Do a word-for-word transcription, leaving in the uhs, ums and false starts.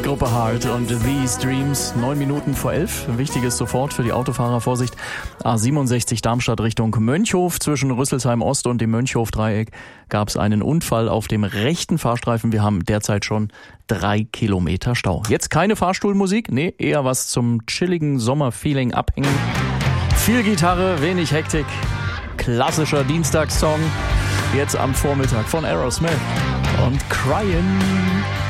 Gruppe Heart und These Dreams. Neun Minuten vor elf. Wichtiges sofort für die Autofahrer. Vorsicht. A siebenundsechzig Darmstadt Richtung Mönchhof. Zwischen Rüsselsheim Ost und dem Mönchhof-Dreieck gab es einen Unfall auf dem rechten Fahrstreifen. Wir haben derzeit schon drei Kilometer Stau. Jetzt keine Fahrstuhlmusik. Nee, eher was zum chilligen Sommerfeeling abhängen. Viel Gitarre, wenig Hektik. Klassischer Dienstagssong. Jetzt am Vormittag von Aerosmith und Cryin'.